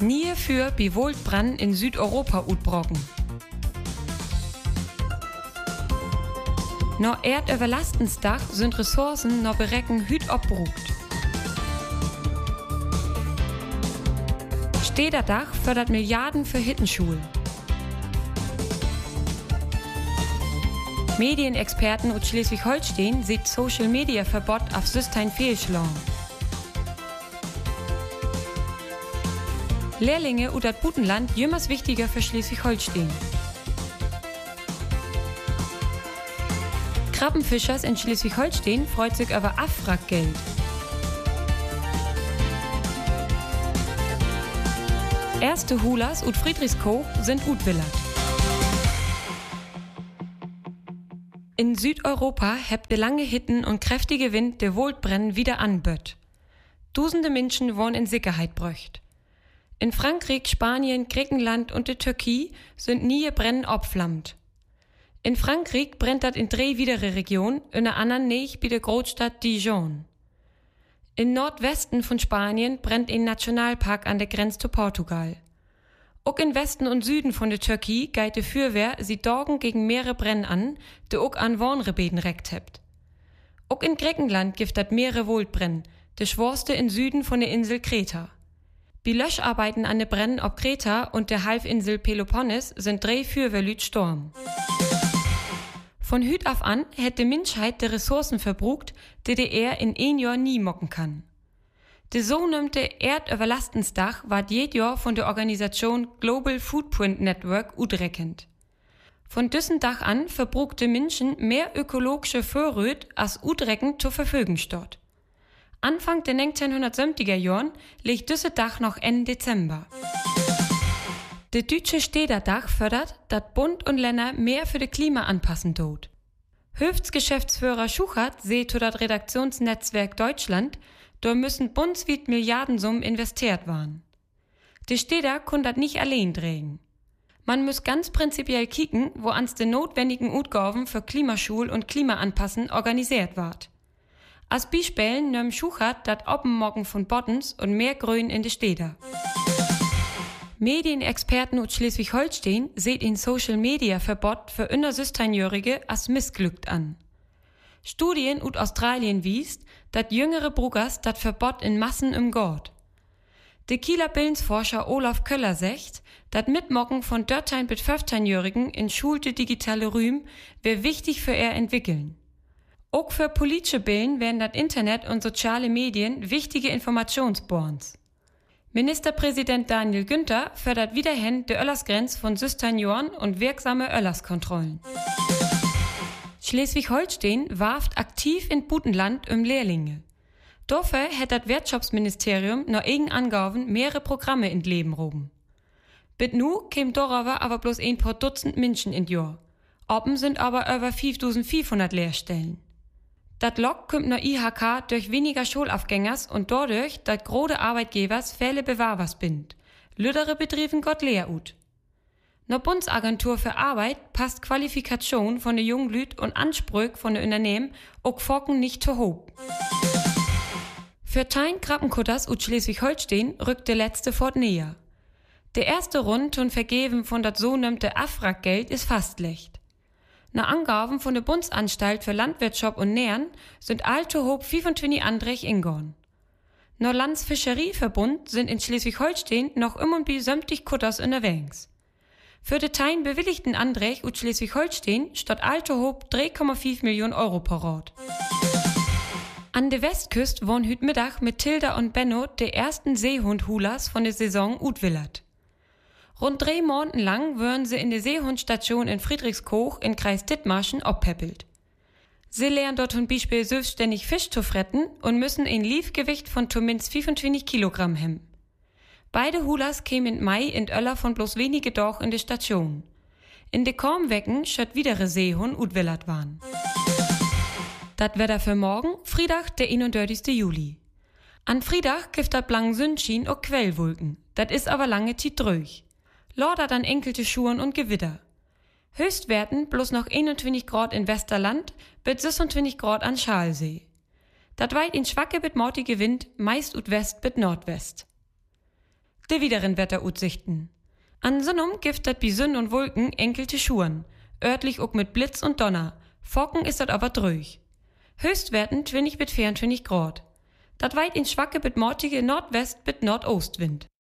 Nie für Biwoldbrand in Südeuropa utbrocken. Noch Erdöverlastensdach sind Ressourcen noch berecken hüt abbrucht. Städterdach fördert Milliarden für Hittenschul. Medienexperten aus Schleswig-Holstein sieht Social-Media-Verbot auf Süstein fehlschlagen. Lehrlinge ut dat Butenland jümmers wichtiger für Schleswig-Holstein. Krabbenfischers in Schleswig-Holstein freut sich über Afrag-Geld. Erste Hulas ut Friedrichskoog sind utwillert. In Südeuropa hebt de lange Hitten und kräftige Wind de Waldbrennen wieder anbött. Tausende Menschen wohnen in Sicherheit bröcht. In Frankreich, Spanien, Griechenland und der Türkei sind nie Brennen abflammt. In Frankreich brennt dat in 3 widere Regionen, in der anderen nicht bei der Großstadt Dijon. In Nordwesten von Spanien brennt ein Nationalpark an der Grenze zu Portugal. Auch in Westen und Süden von der Türkei geht die Feuerwehr sie Dorgen gegen mehrere Brennen an, die auch an Wohnrebeden reckt hebt. Auch in Griechenland gibt dat mehrere Waldbrennen, der schworste in Süden von der Insel Kreta. Bei Löscharbeiten an der Brennen ob Kreta und der Halbinsel Peloponnes sind 3 Feuerwehrlüt gestorben. Von Hüt auf an hätte die Menschheit die Ressourcen verbrucht, die er in 1 Jahr nie mocken kann. Der sogenannte Erdöverlastensdach ward jedes Jahr von der Organisation Global Footprint Network utreckend. Von diesem Dach an verbruchte Menschen mehr ökologische Vorrüt als utreckend zur Verfügung steht. Anfang der 1970er Jahren liegt dieses Dach noch Ende Dezember. Der deutsche Städterdach fördert, dass Bund und Länder mehr für die Klima anpassen tut. Hilfsgeschäftsführer Schuchert seht zu das Redaktionsnetzwerk Deutschland, da müssen bundesweit Milliardensummen investiert werden. Die Städter können das nicht allein tragen. Man muss ganz prinzipiell kicken, wo ans die notwendigen Utgaben für Klimaschul und Klimaanpassen organisiert wird. Als Beispiel nimmt Schuchert das Oppenmoggen von Bottens und mehr Grün in die Städter. Medienexperten aus Schleswig-Holstein seht in Social-Media-Verbot für unter 16-Jährige als missglückt an. Studien aus Australien wiest, dass jüngere Brugers das Verbot in Massen umgeht. Der Kieler Bildungsforscher Olaf Köller sagt, dass Mitmocken von 13- bis 15-Jährigen in schulte digitale Rühm wäre wichtig für ihr entwickeln. Auch für politische Bilden werden das Internet und soziale Medien wichtige Informationsborns. Ministerpräsident Daniel Günther fördert wiederhin die Öllersgrenze von 16 Jahren und wirksame Öllerskontrollen. Schleswig-Holstein warft aktiv in Butenland Lehrlinge. Dafür hat das Wirtschaftsministerium noch eigen Angaben mehrere Programme in Leben roben. Bis nu käm darüber aber bloß ein paar Dutzend Menschen in Jahr. Oben sind aber über 5500 Lehrstellen. Dat Lok kommt nach IHK durch weniger Schulaufgängers und dadurch, dass große Arbeitgebers viele Bewerbers bindt. Lüdere Betrieben Gott leer ut. Na Bundesagentur für Arbeit passt Qualifikation von der jungen Lüt und Ansprüch von der Unternehmen auch Focken nicht zu hoch. Für Tein Krabbenkutters ut Schleswig-Holstein rückt der letzte Fort näher. Der erste Rund und Vergeben von dat sogenannte Afrag-Geld ist fast lecht. Nach Angaben von der Bundesanstalt für Landwirtschaft und Nähren sind Altehoop 25 Andrech ingorn. Nach Landesfischereiverbund sind in Schleswig-Holstein noch immer wie sämtlich Kutters unterwegs. Für den Teil bewilligten Andrech ut Schleswig-Holstein statt Altehoop 3,5 Millionen Euro per Rot. An der Westküste wohnen heute Mittag mit Tilda und Benno der ersten Seehund-Hulas von der Saison utwillert. Rund 3 Monate lang würden sie in der Seehundstation in Friedrichskoog in Kreis Dithmarschen abpäppelt. Sie lernen dort zum Beispiel selbstständig Fisch zu fretten und müssen ein Liefgewicht von zumindest 25 Kilogramm hemmen. Beide Hulas kämen im Mai in Öller von bloß wenige Dorf in der Station. In de Kormwecken schött widere Seehund utwillert waren. Dat Wetter für morgen, Freitag, der 31. Juli. An Freitag gibt dat blanken Sonnenschein auch Quellwolken. Dat is aber lange Zeit dröch. Lodert an enkelte Schuhen und Gewitter. Höchstwerten bloß noch 21 Grad in Westerland, bis 26 Grad an Schalsee. Dat weit in schwacke bis mortige Wind, meist ut West bis Nordwest. De wideren Wetteraussichten. An Sonnum gibt dat bi Sonn und Wolken enkelte Schuren. Örtlich auch mit Blitz und Donner. Focken ist dat aber dröch. Höchstwerten 20 bis 24 Grad. Dat weit in schwacke bis mortige Nordwest bis Nordostwind.